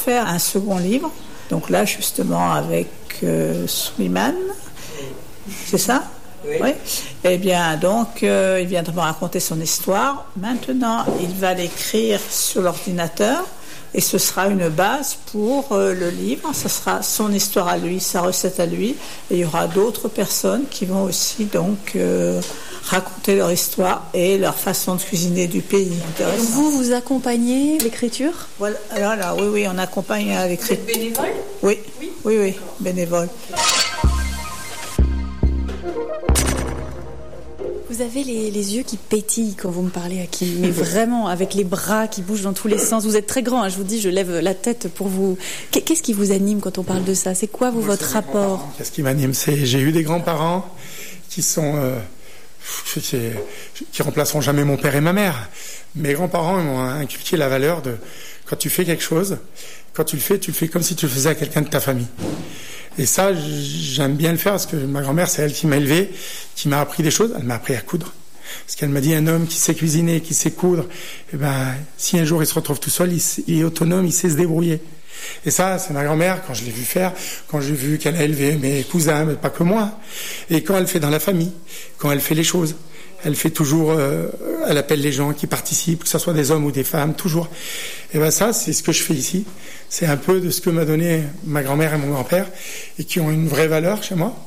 faire un second livre. Donc là, justement, avec Souleymane, c'est ça ? Oui. Eh bien, donc, il vient de me raconter son histoire. Maintenant, il va l'écrire sur l'ordinateur et ce sera une base pour le livre. Ce sera son histoire à lui, sa recette à lui. Et il y aura d'autres personnes qui vont aussi donc raconter leur histoire et leur façon de cuisiner du pays. Donc vous accompagnez l'écriture ? Voilà, alors, oui, on accompagne à l'écriture. Vous êtes bénévole ? Oui, bénévole. Vous avez les yeux qui pétillent quand vous me parlez, Hakim, mais vraiment, avec les bras qui bougent dans tous les sens. Vous êtes très grand, je vous dis, je lève la tête pour vous. Qu'est-ce qui vous anime quand on parle de ça ? C'est quoi, votre rapport ? Qu'est-ce qui m'anime ? J'ai eu des grands-parents qui sont... qui remplaceront jamais mon père et ma mère. Mes grands-parents m'ont inculqué la valeur de... Quand tu fais quelque chose, quand tu le fais comme si tu le faisais à quelqu'un de ta famille. Et ça, j'aime bien le faire parce que ma grand-mère, c'est elle qui m'a élevé, qui m'a appris des choses. Elle m'a appris à coudre. Parce qu'elle m'a dit, un homme qui sait cuisiner, qui sait coudre, si un jour il se retrouve tout seul, il est autonome, il sait se débrouiller. Et ça, c'est ma grand-mère, quand je l'ai vu faire, quand j'ai vu qu'elle a élevé mes cousins, mais pas que moi. Et quand elle fait dans la famille, quand elle fait les choses. Elle fait toujours, elle appelle les gens qui participent, que ce soit des hommes ou des femmes, toujours. Et ça, c'est ce que je fais ici. C'est un peu de ce que m'a donné ma grand-mère et mon grand-père, et qui ont une vraie valeur chez moi,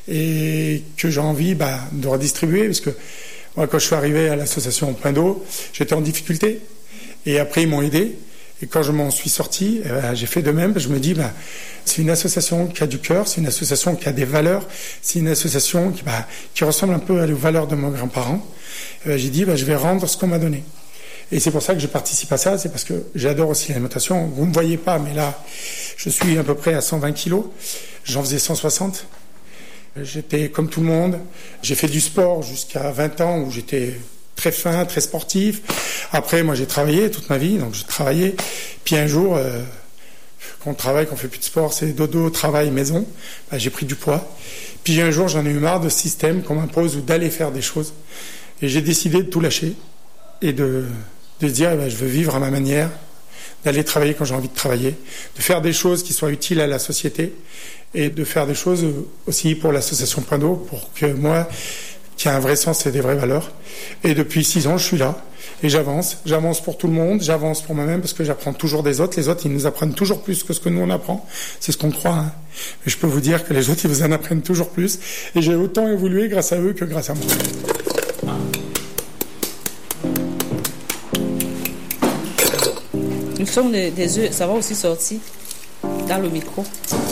et que j'ai envie de redistribuer, parce que moi, quand je suis arrivé à l'association Point d'eau, j'étais en difficulté, et après ils m'ont aidé. Et quand je m'en suis sorti, j'ai fait de même. Je me dis, c'est une association qui a du cœur, c'est une association qui a des valeurs, c'est une association qui ressemble un peu aux valeurs de mes grands-parents. J'ai dit, je vais rendre ce qu'on m'a donné. Et c'est pour ça que je participe à ça, c'est parce que j'adore aussi l'alimentation. Vous ne me voyez pas, mais là, je suis à peu près à 120 kilos. J'en faisais 160. J'étais comme tout le monde. J'ai fait du sport jusqu'à 20 ans où j'étais très fin, très sportif. Après, moi, j'ai travaillé toute ma vie, donc j'ai travaillé. Puis un jour, quand on travaille, qu'on fait plus de sport, c'est dodo, travail, maison. J'ai pris du poids. Puis un jour, j'en ai eu marre de ce système qu'on m'impose ou d'aller faire des choses. Et j'ai décidé de tout lâcher et de se dire, je veux vivre à ma manière, d'aller travailler quand j'ai envie de travailler, de faire des choses qui soient utiles à la société et de faire des choses aussi pour l'association Point d'eau, pour que moi, qui a un vrai sens et des vraies valeurs. Et depuis 6 ans, je suis là. Et j'avance pour tout le monde, j'avance pour moi-même parce que j'apprends toujours des autres. Les autres, ils nous apprennent toujours plus que ce que nous on apprend. C'est ce qu'on croit. Mais je peux vous dire que les autres, ils vous en apprennent toujours plus. Et j'ai autant évolué grâce à eux que grâce à moi. Le son des œufs, ça va aussi sortir dans le micro.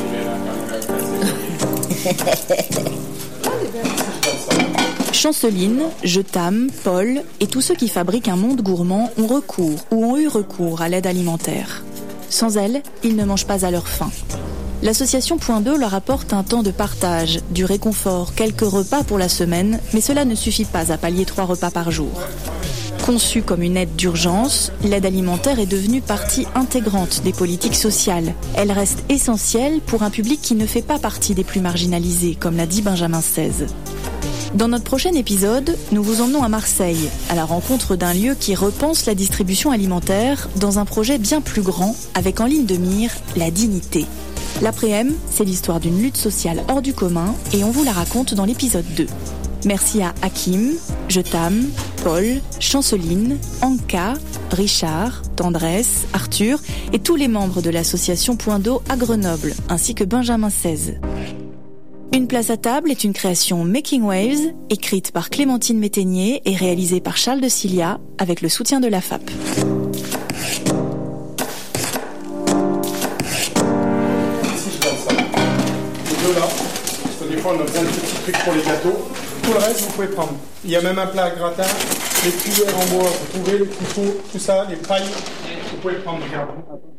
Chanceline, Je t'aime, Paul et tous ceux qui fabriquent un monde gourmand ont recours ou ont eu recours à l'aide alimentaire. Sans elle, ils ne mangent pas à leur faim. L'association Point d'eau leur apporte un temps de partage, du réconfort, quelques repas pour la semaine, mais cela ne suffit pas à pallier 3 repas par jour. Conçue comme une aide d'urgence, l'aide alimentaire est devenue partie intégrante des politiques sociales. Elle reste essentielle pour un public qui ne fait pas partie des plus marginalisés, comme l'a dit Benjamin XVI. Dans notre prochain épisode, nous vous emmenons à Marseille, à la rencontre d'un lieu qui repense la distribution alimentaire dans un projet bien plus grand, avec en ligne de mire la dignité. L'après-m, c'est l'histoire d'une lutte sociale hors du commun et on vous la raconte dans l'épisode 2. Merci à Hakim, Je t'aime, Paul, Chanceline, Anka, Richard, Tendresse, Arthur et tous les membres de l'association Point d'eau à Grenoble, ainsi que Benjamin XVI. Une place à table est une création Making Waves, écrite par Clémentine Métainier et réalisée par Charles de Cilia, avec le soutien de la FAP. Parce que des fois, on a besoin de petits trucs pour les gâteaux. Tout le reste, vous pouvez prendre. Il y a même un plat à gratin, les cuillères en bois, vous trouvez le couteau, tout ça, les pailles, vous pouvez prendre. Regardez.